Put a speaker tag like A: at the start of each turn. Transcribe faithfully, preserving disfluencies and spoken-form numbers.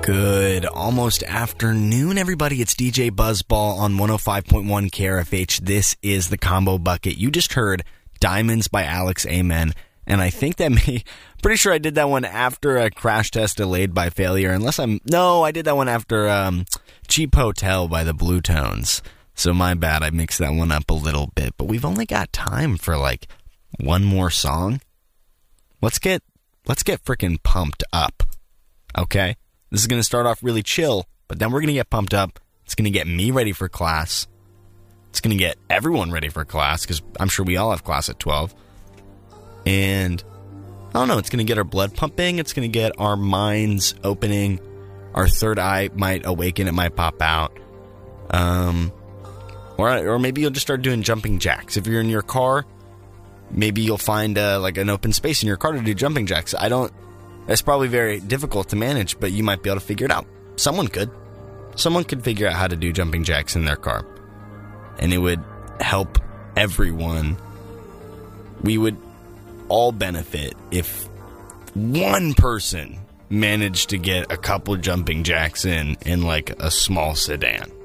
A: Good almost afternoon, everybody. It's D J Buzzball on one oh five point one K R F H. This is the Combo Bucket. You just heard Diamonds by Alex Amen, and I think that may... Pretty sure I did that one after a Crash Test Delayed by Failure, unless I'm... No, I did that one after um, Cheap Hotel by the Blue Tones. So my bad, I mixed that one up a little bit. But we've only got time for, like, one more song. Let's get, let's get freaking pumped up, okay? This is going to start off really chill, but then we're going to get pumped up. It's going to get me ready for class. It's going to get everyone ready for class, because I'm sure we all have class at twelve. And... I don't know, it's going to get our blood pumping, it's going to get our minds opening, our third eye might awaken, it might pop out, um, or or maybe you'll just start doing jumping jacks. If you're in your car, maybe you'll find uh, like an open space in your car to do jumping jacks. I don't, that's probably very difficult to manage, but you might be able to figure it out. Someone could. Someone could figure out how to do jumping jacks in their car, and it would help everyone. We would all benefit if one person managed to get a couple jumping jacks in in like a small sedan.